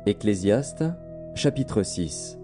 Ecclésiaste, chapitre 6.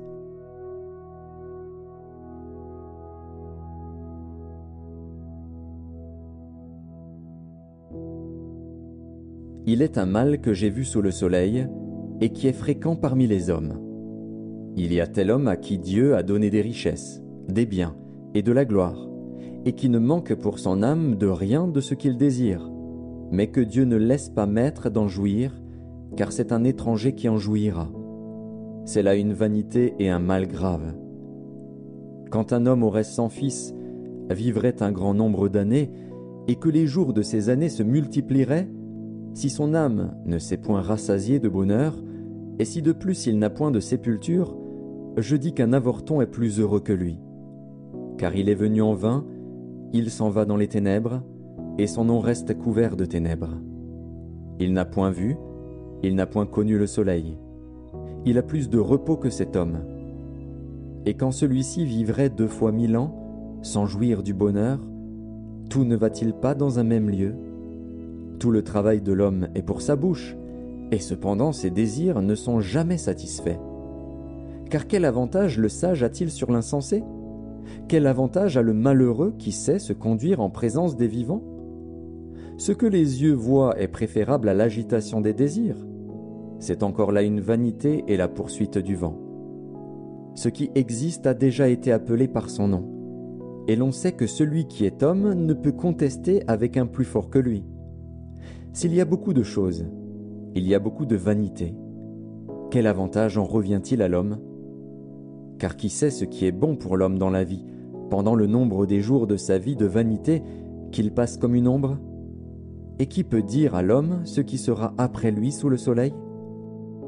Il est un mal que j'ai vu sous le soleil, et qui est fréquent parmi les hommes. Il y a tel homme à qui Dieu a donné des richesses, des biens et de la gloire, et qui ne manque pour son âme de rien de ce qu'il désire, mais que Dieu ne laisse pas maître d'en jouir, car c'est un étranger qui en jouira. C'est là une vanité et un mal grave. Quand un homme aurait 100 fils, vivrait un grand nombre d'années, et que les jours de ces années se multiplieraient, si son âme ne s'est point rassasiée de bonheur, et si de plus il n'a point de sépulture, je dis qu'un avorton est plus heureux que lui. Car il est venu en vain, il s'en va dans les ténèbres, et son nom reste couvert de ténèbres. Il n'a point vu, il n'a point connu le soleil. Il a plus de repos que cet homme. Et quand celui-ci vivrait 2 fois 1000 ans, sans jouir du bonheur, tout ne va-t-il pas dans un même lieu ? Tout le travail de l'homme est pour sa bouche, et cependant ses désirs ne sont jamais satisfaits. Car quel avantage le sage a-t-il sur l'insensé ? Quel avantage a le malheureux qui sait se conduire en présence des vivants ? Ce que les yeux voient est préférable à l'agitation des désirs. C'est encore là une vanité et la poursuite du vent. Ce qui existe a déjà été appelé par son nom, et l'on sait que celui qui est homme ne peut contester avec un plus fort que lui. S'il y a beaucoup de choses, il y a beaucoup de vanité. Quel avantage en revient-il à l'homme ? Car qui sait ce qui est bon pour l'homme dans la vie, pendant le nombre des jours de sa vie de vanité qu'il passe comme une ombre ? Et qui peut dire à l'homme ce qui sera après lui sous le soleil ?